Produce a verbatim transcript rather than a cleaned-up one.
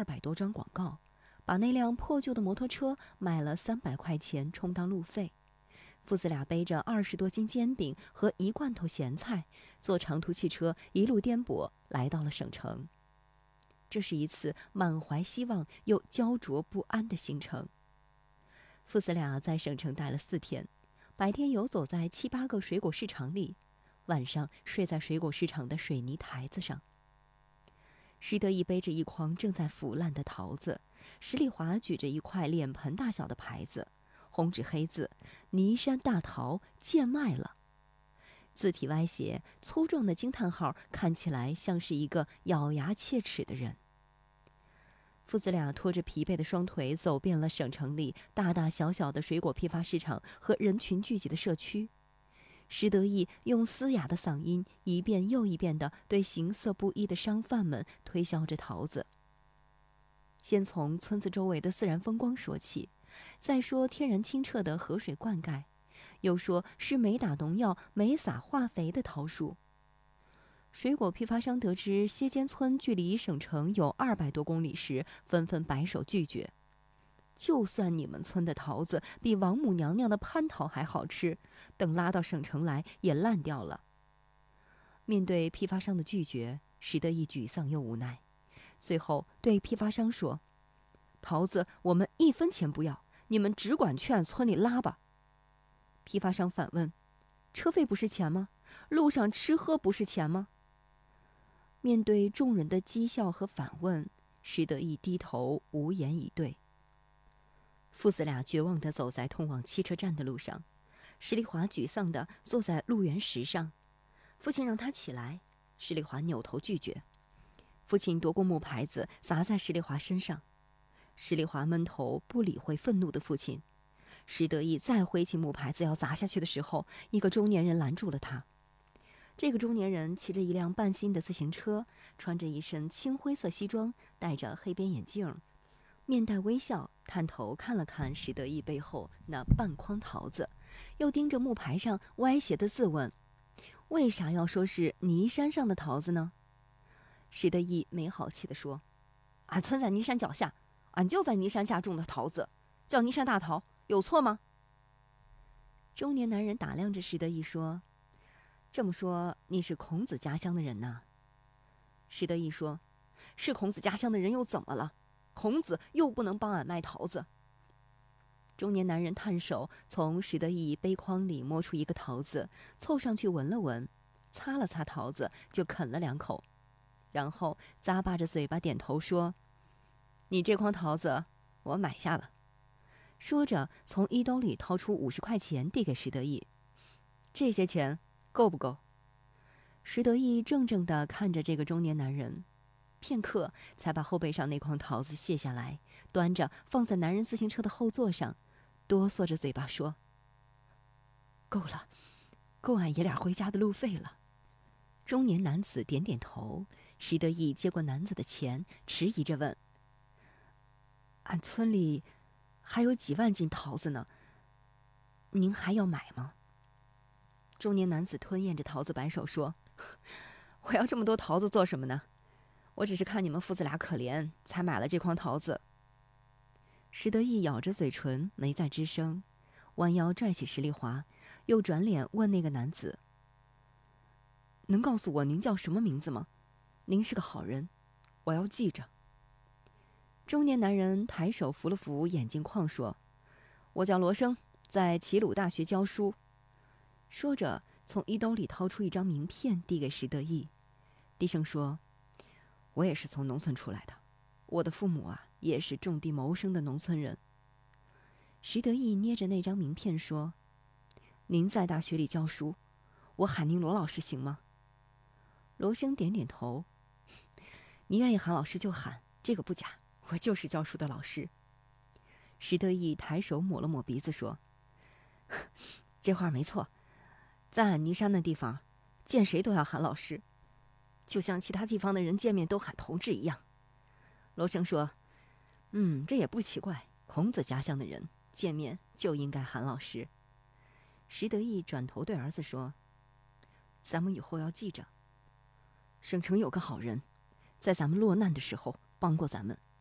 二百多张广告，把那辆破旧的摩托车卖了三百块钱充当路费。父子俩背着二十多斤煎饼和一罐头咸菜，坐长途汽车一路颠簸来到了省城。这是一次满怀希望又焦灼不安的行程。父子俩在省城待了四天，白天游走在七八个水果市场里，晚上睡在水果市场的水泥台子上。石德义背着一筐正在腐烂的桃子，石丽华举着一块脸盆大小的牌子，红纸黑字“尼山大桃贱卖了”，字体歪斜，粗壮的惊叹号看起来像是一个咬牙切齿的人。父子俩拖着疲惫的双腿走遍了省城里大大小小的水果批发市场和人群聚集的社区。石德义用嘶哑的嗓音一遍又一遍地对形色不一的商贩们推销着桃子。先从村子周围的自然风光说起，再说天然清澈的河水灌溉，又说是没打农药、没撒化肥的桃树。水果批发商得知歇间村距离省城有二百多公里时，纷纷摆手拒绝。就算你们村的桃子比王母娘娘的蟠桃还好吃，等拉到省城来也烂掉了。面对批发商的拒绝，石德义沮丧又无奈，最后对批发商说：“桃子我们一分钱不要，你们只管去按村里拉吧。”批发商反问：“车费不是钱吗？路上吃喝不是钱吗？”面对众人的讥笑和反问，石德义低头无言以对。父子俩绝望地走在通往汽车站的路上，石丽华沮丧地坐在路缘石上，父亲让他起来，石丽华扭头拒绝。父亲夺过木牌子砸在石丽华身上，石丽华闷头不理会愤怒的父亲。石德义再挥起木牌子要砸下去的时候，一个中年人拦住了他。这个中年人骑着一辆半新的自行车，穿着一身青灰色西装，戴着黑边眼镜，面带微笑，探头看了看石德义背后那半筐桃子，又盯着木牌上歪斜的字问：“为啥要说是尼山上的桃子呢？”石德义没好气地说：“俺村在尼山脚下，俺就在尼山下种的桃子，叫尼山大桃，有错吗？”中年男人打量着石德义说：“这么说，你是孔子家乡的人呐？”石德义说：“是孔子家乡的人又怎么了？孔子又不能帮俺卖桃子。”中年男人探手从石德义背筐里摸出一个桃子，凑上去闻了闻，擦了擦桃子，就啃了两口，然后咂巴着嘴巴点头说：“你这筐桃子我买下了。”说着从衣兜里掏出五十块钱递给石德义：“这些钱够不够？”石德义怔怔地看着这个中年男人，片刻才把后背上那筐桃子卸下来，端着放在男人自行车的后座上，哆嗦着嘴巴说：“够了，够俺爷俩回家的路费了。”中年男子点点头，石德义接过男子的钱，迟疑着问：“俺村里还有几万斤桃子呢，您还要买吗？”中年男子吞咽着桃子摆手说：“我要这么多桃子做什么呢？我只是看你们父子俩可怜，才买了这筐桃子。”石德义咬着嘴唇，没再吱声，弯腰拽起石丽华，又转脸问那个男子：“能告诉我您叫什么名字吗？您是个好人，我要记着。”中年男人抬手扶了扶眼镜框，说：“我叫罗生，在齐鲁大学教书。”说着从衣兜里掏出一张名片递给石德义，低声说：“我也是从农村出来的，我的父母啊也是种地谋生的农村人。”石德义捏着那张名片说：“您在大学里教书，我喊您罗老师行吗？”罗生点点头：“你愿意喊老师就喊，这个不假，我就是教书的老师。”石德义抬手抹了抹鼻子说：“这话没错，在俺尼山那地方，见谁都要喊老师，就像其他地方的人见面都喊同志一样。”罗生说：“嗯，这也不奇怪，孔子家乡的人见面就应该喊老师。”石德义转头对儿子说：“咱们以后要记着，省城有个好人，在咱们落难的时候帮过咱们，